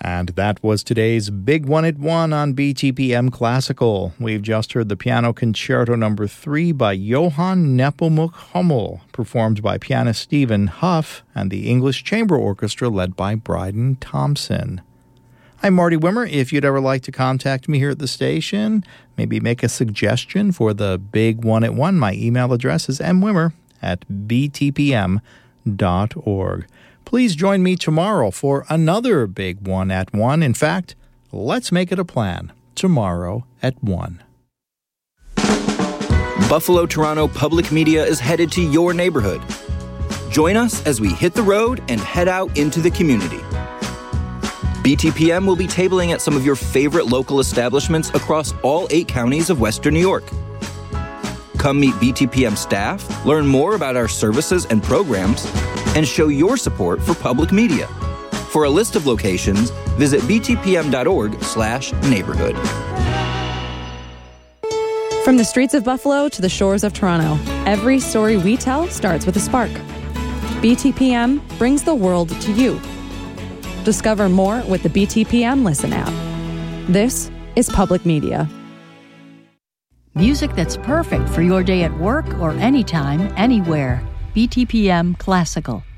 And that was today's Big One at One on BTPM Classical. We've just heard the Piano Concerto No. 3 by Johann Nepomuk Hummel, performed by pianist Stephen Huff and the English Chamber Orchestra led by Bryden Thompson. I'm Marty Wimmer. If you'd ever like to contact me here at the station, maybe make a suggestion for the Big One at One, my email address is mwimmer@btpm.org. Please join me tomorrow for another Big One at One. In fact, let's make it a plan. Tomorrow at 1. Buffalo Toronto Public Media is headed to your neighborhood. Join us as we hit the road and head out into the community. BTPM will be tabling at some of your favorite local establishments across all 8 counties of Western New York. Come meet BTPM staff, learn more about our services and programs, and show your support for public media. For a list of locations, visit btpm.org/neighborhood. From the streets of Buffalo to the shores of Toronto, every story we tell starts with a spark. BTPM brings the world to you. Discover more with the BTPM Listen app. This is public media. Music that's perfect for your day at work or anytime, anywhere. BTPM Classical.